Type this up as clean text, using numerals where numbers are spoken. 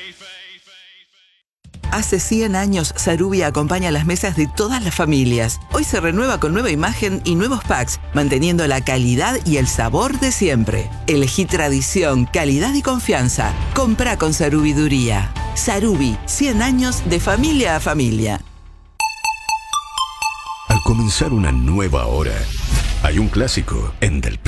Hace 100 años, Sarubia acompaña las mesas de todas las familias. Hoy se renueva con nueva imagen y nuevos packs, manteniendo la calidad y el sabor de siempre. Elegí tradición, calidad y confianza. Comprá con Sarubiduría. Sarubi, 100 años de familia a familia. Al comenzar una nueva hora, hay un clásico en Del Plata.